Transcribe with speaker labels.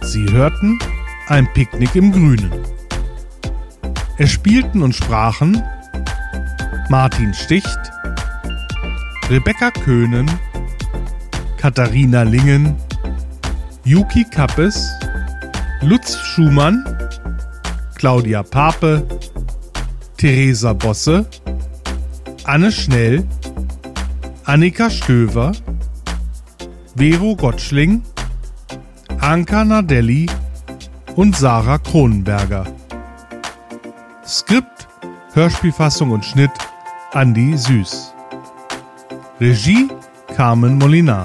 Speaker 1: Sie hörten ein Picknick im Grünen. Es spielten und sprachen Martin Sticht, Rebecca Köhnen, Katharina Lingen, Yuki Kappes, Lutz Schumann, Claudia Pape, Theresa Bosse, Anne Schnell, Annika Stöver, Vero Gottschling, Anka Nardelli und Sarah Kronenberger. Skript, Hörspielfassung und Schnitt Andi Süß. Regie Carmen Molinar.